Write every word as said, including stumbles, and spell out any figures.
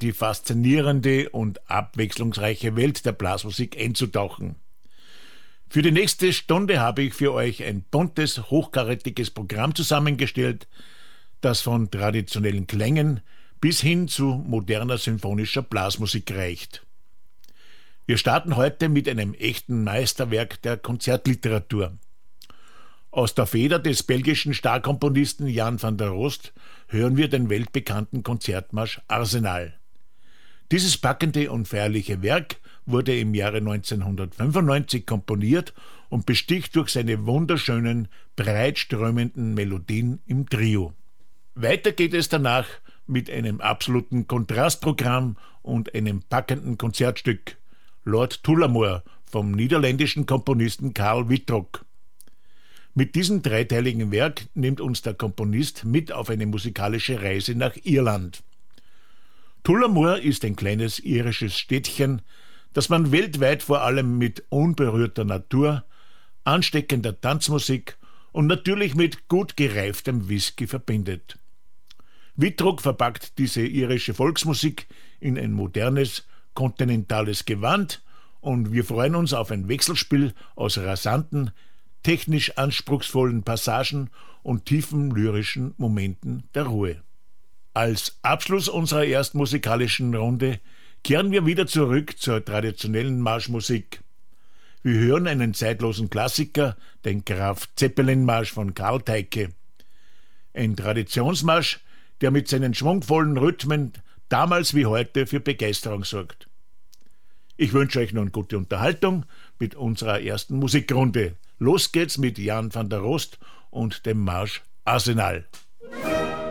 die faszinierende und abwechslungsreiche Welt der Blasmusik einzutauchen. Für die nächste Stunde habe ich für euch ein buntes, hochkarätiges Programm zusammengestellt, das von traditionellen Klängen bis hin zu moderner symphonischer Blasmusik reicht. Wir starten heute mit einem echten Meisterwerk der Konzertliteratur. Aus der Feder des belgischen Starkomponisten Jan van der Rost hören wir den weltbekannten Konzertmarsch Arsenal. Dieses packende und feierliche Werk wurde im Jahre neunzehnhundertfünfundneunzig komponiert und besticht durch seine wunderschönen, breitströmenden Melodien im Trio. Weiter geht es danach mit einem absoluten Kontrastprogramm und einem packenden Konzertstück, Lord Tullamore vom niederländischen Komponisten Carl Wittrock. Mit diesem dreiteiligen Werk nimmt uns der Komponist mit auf eine musikalische Reise nach Irland. Tullamore ist ein kleines irisches Städtchen, das man weltweit vor allem mit unberührter Natur, ansteckender Tanzmusik und natürlich mit gut gereiftem Whisky verbindet. Wittrock verpackt diese irische Volksmusik in ein modernes, kontinentales Gewand und wir freuen uns auf ein Wechselspiel aus rasanten, technisch anspruchsvollen Passagen und tiefen lyrischen Momenten der Ruhe. Als Abschluss unserer ersten musikalischen Runde kehren wir wieder zurück zur traditionellen Marschmusik. Wir hören einen zeitlosen Klassiker, den Graf Zeppelin-Marsch von Karl Teike. Ein Traditionsmarsch, der mit seinen schwungvollen Rhythmen damals wie heute für Begeisterung sorgt. Ich wünsche euch nun gute Unterhaltung mit unserer ersten Musikrunde. Los geht's mit Jan van der Rost und dem Marsch Arsenal.